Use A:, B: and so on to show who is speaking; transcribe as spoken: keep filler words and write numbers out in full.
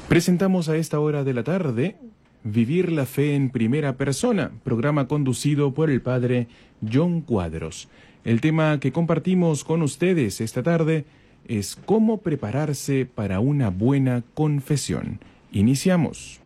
A: Presentamos a esta hora de la tarde Vivir la Fe en Primera Persona, programa conducido por el padre John Cuadros. El tema que compartimos con ustedes esta tarde es cómo prepararse para una buena confesión. Iniciamos.